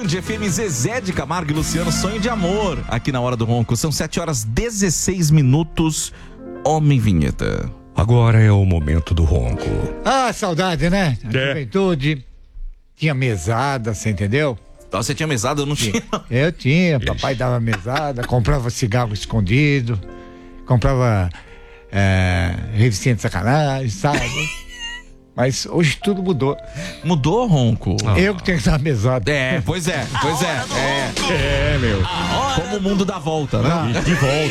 FM, Zezé de Camargo e Luciano, Sonho de Amor, aqui na Hora do Ronco. São 7h16. Homem Vinheta. Agora é o momento do ronco. Ah, saudade, né? A juventude. Tinha mesada, você entendeu? Você tinha mesada? Eu não tinha. Eu tinha, papai dava mesada, comprava cigarro escondido, comprava revistinha de sacanagem, sabe? Mas hoje tudo mudou. Mudou, Ronco? Eu que tenho que dar mesada. Pois é. Meu. Como o mundo dá volta, né? De volta.